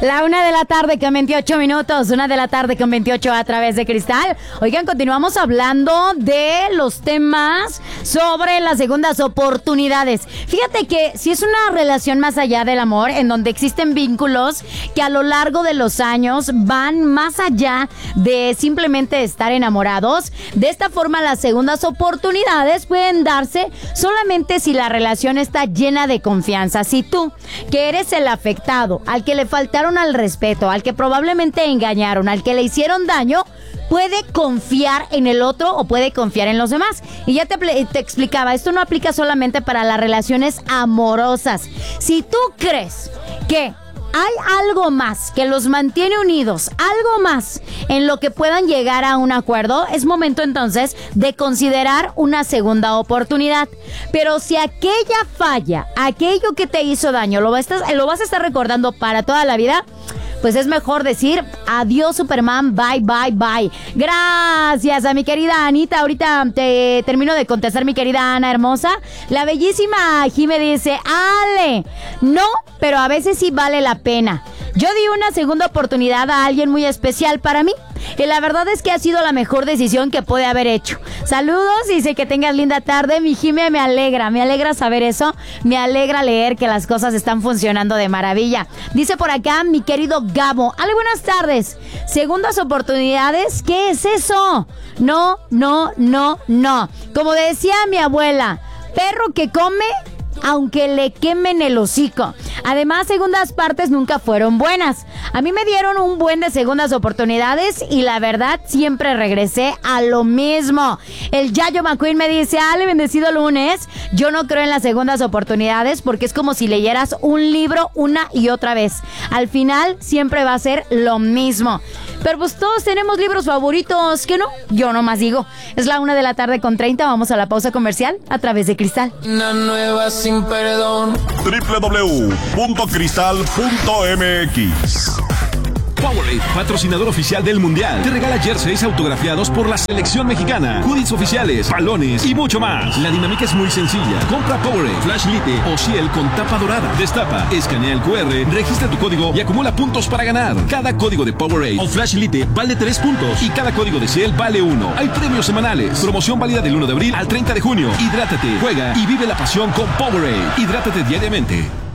La 1:00 con 28 minutos, 1:00 con 28 a través de Cristal. Oigan, continuamos hablando de los temas sobre las segundas oportunidades. Fíjate que si es una relación más allá del amor, en donde existen vínculos que a lo largo de los años van más allá de simplemente estar enamorados, de esta forma las segundas oportunidades pueden darse solamente si la relación está llena de confianza. Si tú, que eres el afectado, al que le faltaron al respeto, al que probablemente engañaron, al que le hicieron daño, puede confiar en el otro o puede confiar en los demás. Y ya te explicaba, esto no aplica solamente para las relaciones amorosas. Si tú crees que hay algo más que los mantiene unidos, algo más en lo que puedan llegar a un acuerdo, es momento entonces de considerar una segunda oportunidad. Pero si aquella falla, aquello que te hizo daño, lo vas a estar recordando para toda la vida, pues es mejor decir adiós Superman, bye, bye, bye. Gracias a mi querida Anita. Ahorita te termino de contestar, mi querida Ana hermosa. La bellísima Jime dice: Ale, no, pero a veces sí vale la pena. Yo di una segunda oportunidad a alguien muy especial para mí y la verdad es que ha sido la mejor decisión que pude haber hecho. Saludos, dice que tengas linda tarde. Mi Jime, me alegra saber eso. Me alegra leer que las cosas están funcionando de maravilla. Dice por acá mi querido Gabo: Ale, buenas tardes. Segundas oportunidades, ¿qué es eso? No. Como decía mi abuela, perro que come aunque le quemen el hocico. Además, segundas partes nunca fueron buenas. A mí me dieron un buen de segundas oportunidades y la verdad siempre regresé a lo mismo. El Yayo McQueen me dice: Ale, bendecido lunes. Yo no creo en las segundas oportunidades porque es como si leyeras un libro una y otra vez. Al final siempre va a ser lo mismo. Pero pues todos tenemos libros favoritos, ¿qué no? Yo nomás digo. Es la 1:30 con 30. Vamos a la pausa comercial a través de Cristal. Una nueva sin perdón. www.cristal.mx. Powerade, patrocinador oficial del Mundial, te regala jerseys autografiados por la selección mexicana, hoodies oficiales, balones y mucho más. La dinámica es muy sencilla. Compra Powerade, Flash Lite o Ciel con tapa dorada. Destapa, escanea el QR, registra tu código y acumula puntos para ganar. Cada código de Powerade o Flash Lite vale 3 puntos y cada código de Ciel vale 1. Hay premios semanales. Promoción válida del 1 de abril al 30 de junio. Hidrátate, juega y vive la pasión con Powerade. Hidrátate diariamente.